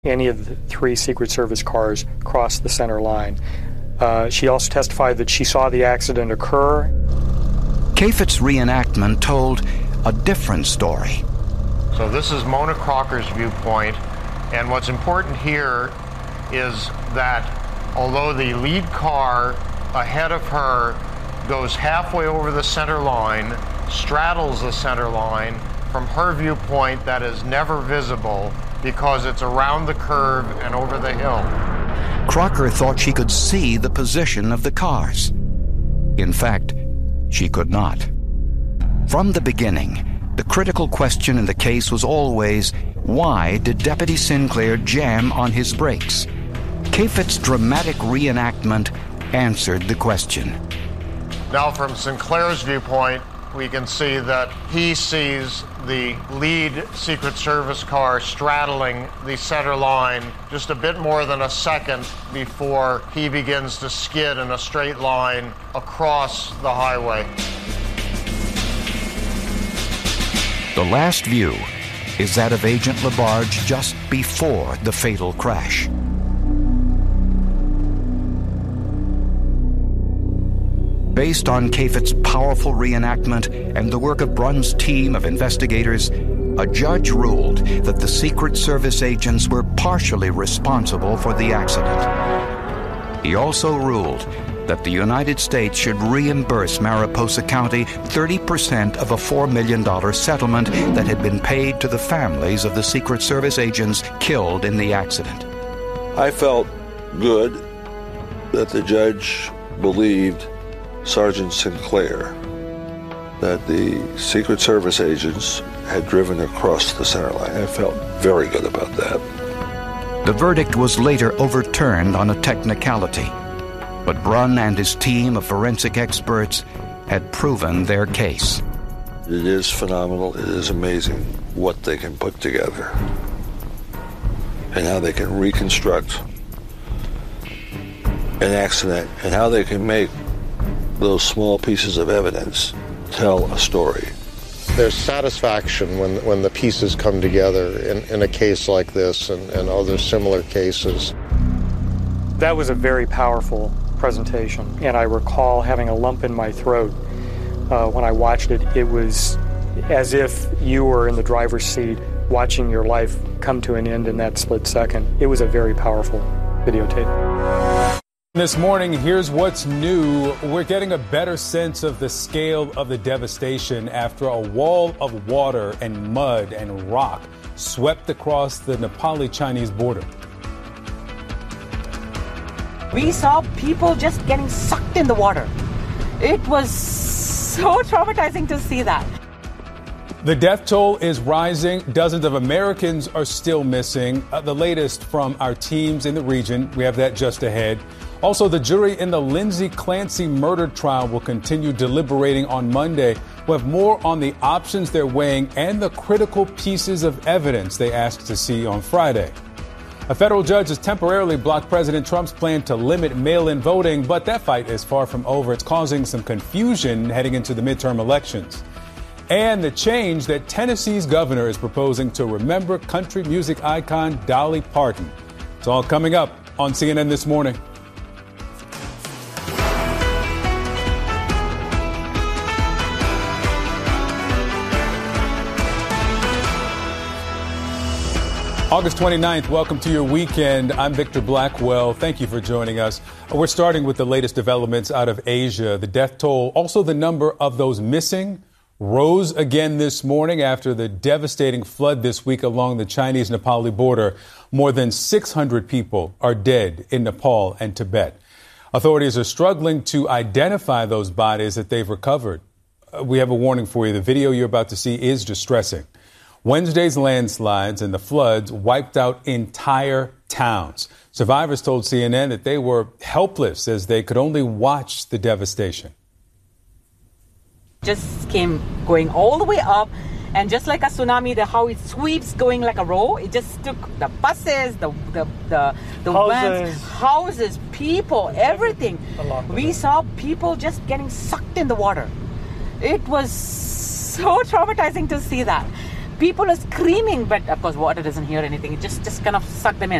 any of the 3 Secret Service cars cross the center line. She also testified that she saw the accident occur. Kafet's reenactment told a different story. So this is Mona Crocker's viewpoint, and what's important here is that although the lead car ahead of her goes halfway over the center line, straddles the center line, from her viewpoint that is never visible because it's around the curve and over the hill. Crocker thought she could see the position of the cars. In fact, she could not. From the beginning, the critical question in the case was always, why did Deputy Sinclair jam on his brakes? Kafet's dramatic reenactment answered the question. Now, from Sinclair's viewpoint, we can see that he sees the lead Secret Service car straddling the center line just a bit more than a second before he begins to skid in a straight line across the highway. The last view is that of Agent LaBarge just before the fatal crash. Based on Kafet's powerful reenactment and the work of Brunn's team of investigators, a judge ruled that the Secret Service agents were partially responsible for the accident. He also ruled that the United States should reimburse Mariposa County 30% of a $4 million settlement that had been paid to the families of the Secret Service agents killed in the accident. I felt good that the judge believed Sergeant Sinclair that the Secret Service agents had driven across the center line. I felt very good about that. The verdict was later overturned on a technicality, but Brunn and his team of forensic experts had proven their case. It is phenomenal. It is amazing what they can put together and how they can reconstruct an accident and how they can make those small pieces of evidence tell a story. There's satisfaction when the pieces come together in a case like this and other similar cases. That was a very powerful presentation, and I recall having a lump in my throat when I watched it. It was as if you were in the driver's seat watching your life come to an end in that split second. It was a very powerful videotape. This morning, here's what's new. We're getting a better sense of the scale of the devastation after a wall of water and mud and rock swept across the Nepali-Chinese border. We saw people just getting sucked in the water. It was so traumatizing to see that. The death toll is rising. Dozens of Americans are still missing. The latest from our teams in the region. We have that just ahead. Also, the jury in the Lindsay Clancy murder trial will continue deliberating on Monday. We'll have more on the options they're weighing and the critical pieces of evidence they asked to see on Friday. A federal judge has temporarily blocked President Trump's plan to limit mail-in voting, but that fight is far from over. It's causing some confusion heading into the midterm elections. And the change that Tennessee's governor is proposing to remember country music icon Dolly Parton. It's all coming up on CNN This Morning. August 29th, welcome to your weekend. I'm Victor Blackwell. Thank you for joining us. We're starting with the latest developments out of Asia. The death toll, also the number of those missing, rose again this morning after the devastating flood this week along the Chinese-Nepali border. More than 600 people are dead in Nepal and Tibet. Authorities are struggling to identify those bodies that they've recovered. We have a warning for you. The video you're about to see is distressing. Wednesday's landslides and the floods wiped out entire towns. Survivors told CNN that they were helpless as they could only watch the devastation. Just came going all the way up, and just like a tsunami, how it sweeps going like a row, it just took the buses, the vans, houses, people, everything. We saw people just getting sucked in the water. It was so traumatizing to see that. people are screaming, but of course water doesn't hear anything. It just kind of sucked them in.